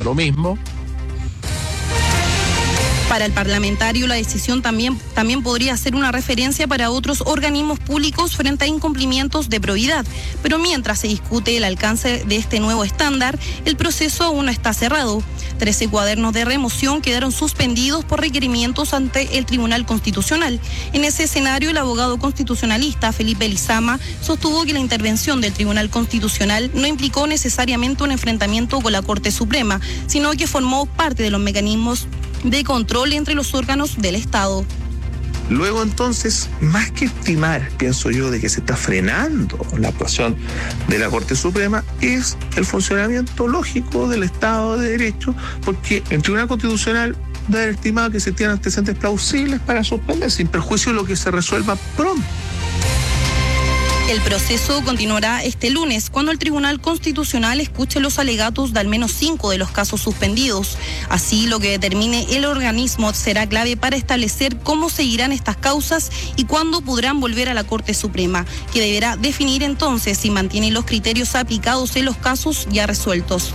lo mismo. Para el parlamentario, la decisión también podría ser una referencia para otros organismos públicos frente a incumplimientos de probidad. Pero mientras se discute el alcance de este nuevo estándar, el proceso aún no está cerrado. 13 cuadernos de remoción quedaron suspendidos por requerimientos ante el Tribunal Constitucional. En ese escenario, el abogado constitucionalista Felipe Lizama sostuvo que la intervención del Tribunal Constitucional no implicó necesariamente un enfrentamiento con la Corte Suprema, sino que formó parte de los mecanismos de control entre los órganos del Estado. Luego entonces, más que estimar, pienso yo, de que se está frenando la actuación de la Corte Suprema, es el funcionamiento lógico del Estado de Derecho, porque el Tribunal Constitucional debe haber estimado que se tienen antecedentes plausibles para suspender, sin perjuicio de lo que se resuelva pronto. El proceso continuará este lunes, cuando el Tribunal Constitucional escuche los alegatos de al menos 5 de los casos suspendidos. Así, lo que determine el organismo será clave para establecer cómo seguirán estas causas y cuándo podrán volver a la Corte Suprema, que deberá definir entonces si mantiene los criterios aplicados en los casos ya resueltos.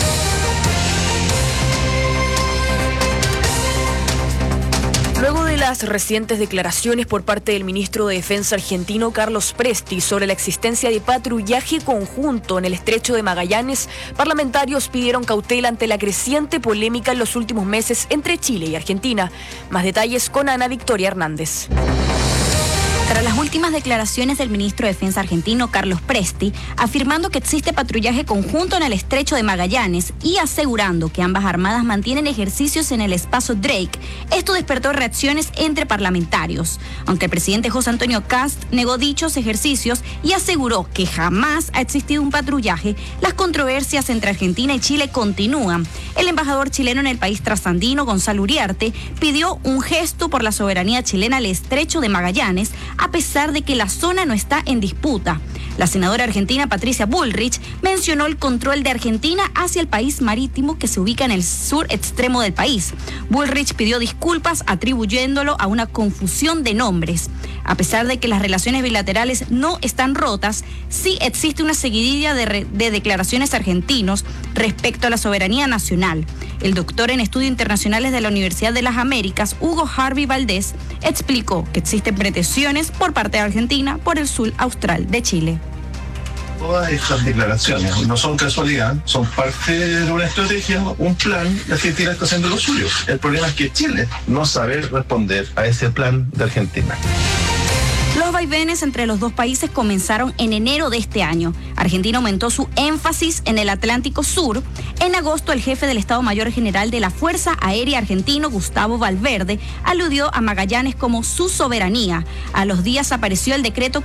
Luego de las recientes declaraciones por parte del ministro de Defensa argentino Carlos Presti sobre la existencia de patrullaje conjunto en el estrecho de Magallanes, parlamentarios pidieron cautela ante la creciente polémica en los últimos meses entre Chile y Argentina. Más detalles con Ana Victoria Hernández. Tras las últimas declaraciones del ministro de Defensa argentino Carlos Presti, afirmando que existe patrullaje conjunto en el estrecho de Magallanes y asegurando que ambas armadas mantienen ejercicios en el espacio Drake, esto despertó reacciones entre parlamentarios. Aunque el presidente José Antonio Kast negó dichos ejercicios y aseguró que jamás ha existido un patrullaje, las controversias entre Argentina y Chile continúan. El embajador chileno en el país trasandino, Gonzalo Uriarte, pidió un gesto por la soberanía chilena al estrecho de Magallanes, a pesar de que la zona no está en disputa. La senadora argentina Patricia Bullrich mencionó el control de Argentina hacia el país marítimo que se ubica en el sur extremo del país. Bullrich pidió disculpas atribuyéndolo a una confusión de nombres. A pesar de que las relaciones bilaterales no están rotas, sí existe una seguidilla de declaraciones argentinos respecto a la soberanía nacional. El doctor en estudios internacionales de la Universidad de las Américas, Hugo Harvey Valdés, explicó que existen pretensiones por parte de Argentina por el sur austral de Chile. Todas estas declaraciones no son casualidad, son parte de una estrategia, un plan, y Argentina está haciendo lo suyo. El problema es que Chile no sabe responder a ese plan de Argentina. Los vaivenes entre los dos países comenzaron en enero de este año. Argentina aumentó su énfasis en el Atlántico Sur. En agosto, el jefe del Estado Mayor General de la Fuerza Aérea Argentino, Gustavo Valverde, aludió a Magallanes como su soberanía. A los días apareció el decreto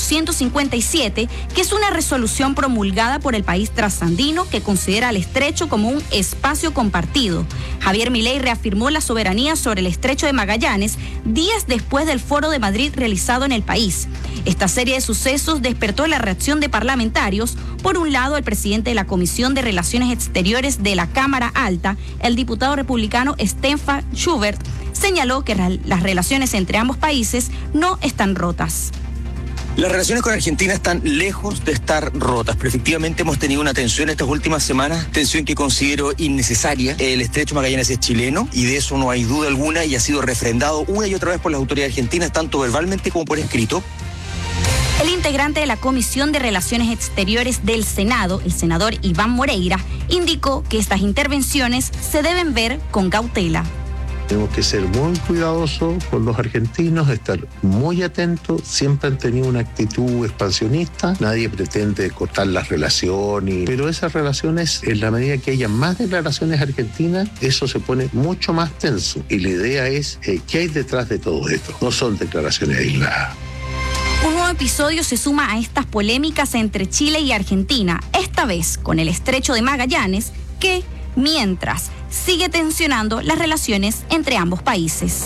457, que es una resolución promulgada por el país trasandino que considera al estrecho como un espacio compartido. Javier Milei reafirmó la soberanía sobre el estrecho de Magallanes días después del Foro de Madrid realizado en el país. Esta serie de sucesos despertó la reacción de parlamentarios. Por un lado, el presidente de la Comisión de Relaciones Exteriores de la Cámara Alta, el diputado republicano Stefan Schubert, señaló que las relaciones entre ambos países no están rotas. Las relaciones con Argentina están lejos de estar rotas, pero efectivamente hemos tenido una tensión estas últimas semanas, tensión que considero innecesaria. El estrecho Magallanes es chileno y de eso no hay duda alguna y ha sido refrendado una y otra vez por las autoridades argentinas, tanto verbalmente como por escrito. El integrante de la Comisión de Relaciones Exteriores del Senado, el senador Iván Moreira, indicó que estas intervenciones se deben ver con cautela. Tenemos que ser muy cuidadosos con los argentinos, estar muy atentos. Siempre han tenido una actitud expansionista. Nadie pretende cortar las relaciones, pero esas relaciones, en la medida que haya más declaraciones argentinas, eso se pone mucho más tenso. Y la idea es, ¿qué hay detrás de todo esto? No son declaraciones aisladas. Un nuevo episodio se suma a estas polémicas entre Chile y Argentina, esta vez con el estrecho de Magallanes, que, mientras sigue tensionando las relaciones entre ambos países.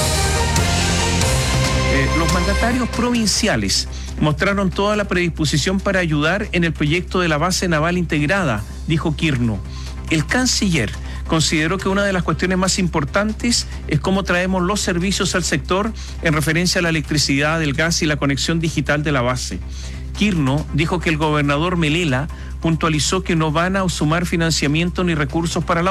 Los mandatarios provinciales mostraron toda la predisposición para ayudar en el proyecto de la base naval integrada, dijo Quirno. El canciller consideró que una de las cuestiones más importantes es cómo traemos los servicios al sector en referencia a la electricidad, el gas y la conexión digital de la base. Quirno dijo que el gobernador Melella puntualizó que no van a sumar financiamiento ni recursos para la